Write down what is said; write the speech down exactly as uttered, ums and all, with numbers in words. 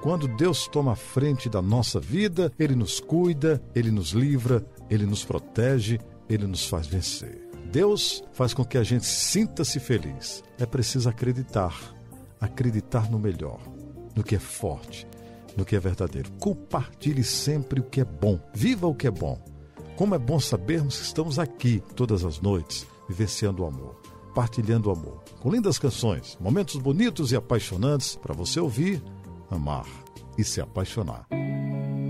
Quando Deus toma a frente da nossa vida, Ele nos cuida, Ele nos livra, Ele nos protege, Ele nos faz vencer. Deus faz com que a gente sinta-se feliz. É preciso acreditar, acreditar no melhor, no que é forte, no que é verdadeiro. Compartilhe sempre o que é bom, viva o que é bom. Como é bom sabermos que estamos aqui todas as noites, vivenciando o amor, partilhando o amor, com lindas canções, momentos bonitos e apaixonantes para você ouvir, amar e se apaixonar.